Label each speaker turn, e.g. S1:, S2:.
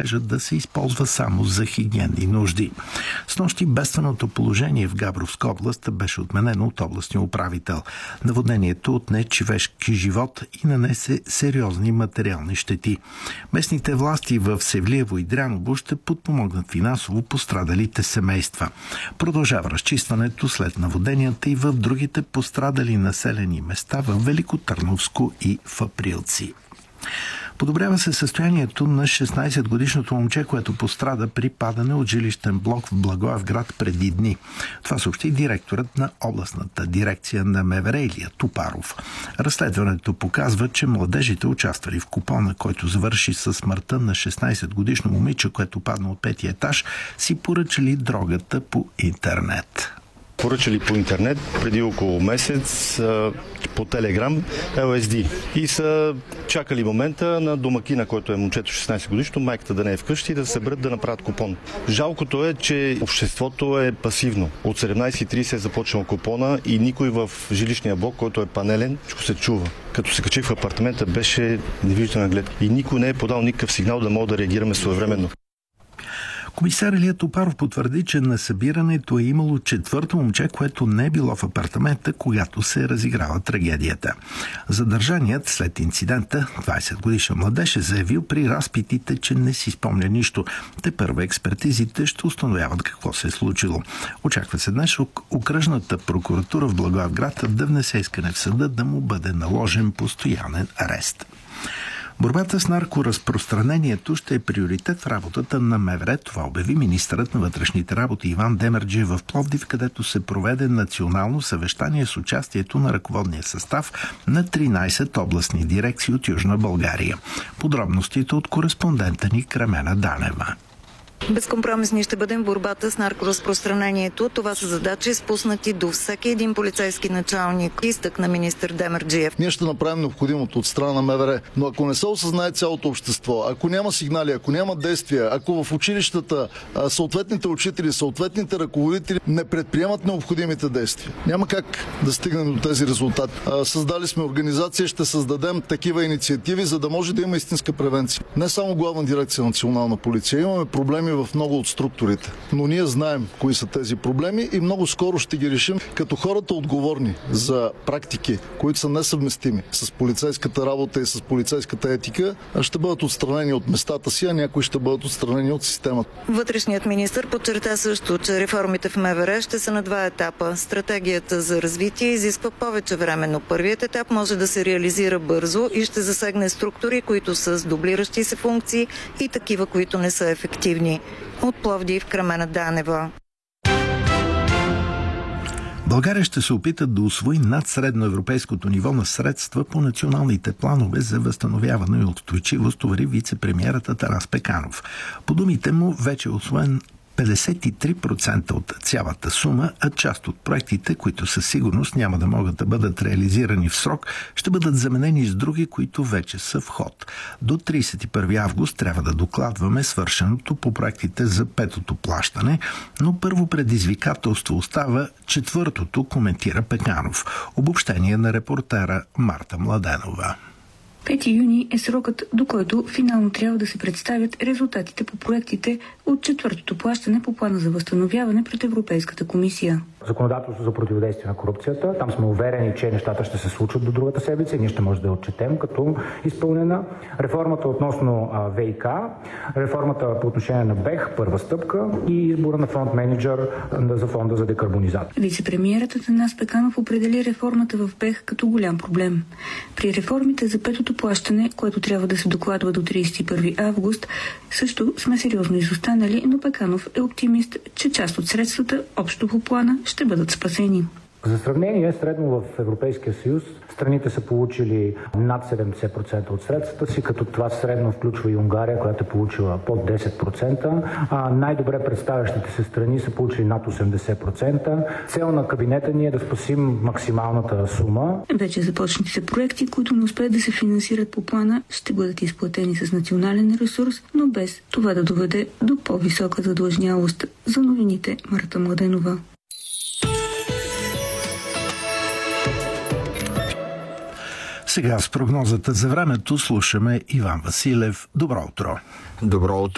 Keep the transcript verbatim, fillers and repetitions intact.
S1: мрежа да се използва само за хигиенни нужди. Снощи бедственото положение в Габровска област беше отменено от областния управител. Наводнението отне човешки живот и нанесе сериозни материални щети. Местните власти в Севлиево и Дряново ще подпомогнат финансово пострадалите семейства. Продължава разчистването след наводненията и в другите пострадали населени места в Великотърновско и в Априлци. Подобрява се състоянието на шестнайсетгодишното момче, което пострада при падане от жилищен блок в Благоевград преди дни. Това съобщи директорът на областната дирекция на МВР Илия Топаров. Разследването показва, че младежите, участвали в купона, който завърши със смъртта на шестнайсетгодишно момиче, което падна от петия етаж, си поръчали дрогата по интернет.
S2: Поръчали по интернет преди около месец по Телеграм Ел Ес Ди и са чакали момента на домакина, който е момчето шестнайсет годишно, майката да не е вкъщи и да се съберат да направят купон. Жалкото е, че обществото е пасивно. От седемнайсет и трийсет е започнал купона и никой в жилищния блок, който е панелен, ще се чува. Като се качих в апартамента, беше невиждан наглед и никой не е подал никакъв сигнал да мога да реагираме своевременно.
S1: Комисар Илия Топаров потвърди, че на събирането е имало четвърто момче, което не е било в апартамента, когато се е разиграла трагедията. Задържаният след инцидента, двайсетгодишен младеж, е заявил при разпитите, че не си спомня нищо. Тепърва експертизите ще установяват какво се е случило. Очаква се днес окръжната прокуратура в Благоевград да внесе искане в съда да му бъде наложен постоянен арест. Борбата с наркоразпространението ще е приоритет в работата на МВР. Това обяви министърът на вътрешните работи Иван Демерджиев в Пловдив, където се проведе национално съвещание с участието на ръководния състав на тринайсет областни дирекции от Южна България. Подробностите от кореспондента ни Кремена Данева.
S3: Безкомпромисни ще бъдем в борбата с наркоразпространението. Това са задачи спуснати до всеки един полицейски началник, изтъкна министър Демерджиев.
S4: Ние ще направим необходимото от страна на МВР, но ако не се осъзнае цялото общество, ако няма сигнали, ако няма действия, ако в училищата съответните учители, съответните ръководители не предприемат необходимите действия, няма как да стигнем до тези резултати. Създали сме организация, ще създадем такива инициативи, за да може да има истинска превенция. Не само Главна дирекция Национална полиция. Имаме проблеми в много от структурите. Но ние знаем кои са тези проблеми и много скоро ще ги решим, като хората отговорни за практики, които са несъвместими с полицейската работа и с полицейската етика, ще бъдат отстранени от местата си, а някои ще бъдат отстранени от системата.
S3: Вътрешният министър подчерта също, че реформите в МВР ще са на два етапа. Стратегията за развитие изисква повече време, но първият етап може да се реализира бързо и ще засегне структури, които са с дублиращи се функции и такива, които не са ефективни. От Пловдив, Кремена Данева.
S1: България ще се опита да усвои над средноевропейското ниво на средства по националните планове за възстановяване и устойчивост, увери вице-премиерът Атанас Пеканов. По думите му вече е усвоен петдесет и три процента от цялата сума, а част от проектите, които със сигурност няма да могат да бъдат реализирани в срок, ще бъдат заменени с други, които вече са в ход. До трийсет и първи август трябва да докладваме свършеното по проектите за петото плащане, но първо предизвикателство остава четвъртото, коментира Пеканов. Обобщение на репортера Марта Младенова.
S5: пети юни е срокът, до който финално трябва да се представят резултатите по проектите от четвъртото плащане по плана за възстановяване пред Европейската комисия.
S6: Законодателство за противодействие на корупцията. Там сме уверени, че нещата ще се случат до другата седмица и ние ще може да я отчетем като изпълнена. Реформата относно ВиК, реформата по отношение на БЕХ, първа стъпка, и избора на фонд менеджер за фонда за декарбонизация.
S5: Вице-премиерът Атанас Пеканов определи реформата в БЕХ като голям проблем. При реформите за петото плащане, което трябва да се докладва до трийсет и първи август, също сме сериозно изостанали, но Пеканов е оптимист, че част от средствата общо по плана ще бъдат спасени.
S6: За сравнение, средно в Европейския съюз страните са получили над седемдесет процента от средствата си, като това средно включва и Унгария, която е получила под десет процента, а най-добре представящите се страни са получили над осемдесет процента. Цел на кабинета ни е да спасим максималната сума.
S5: Вече започнатите проекти, които не успеят да се финансират по плана, ще бъдат изплатени с национален ресурс, но без това да доведе до по-висока задлъжнялост. За новините, Марта Младенова.
S1: Сега с прогнозата за времето слушаме Иван Василев. Добро утро!
S7: Добро утро!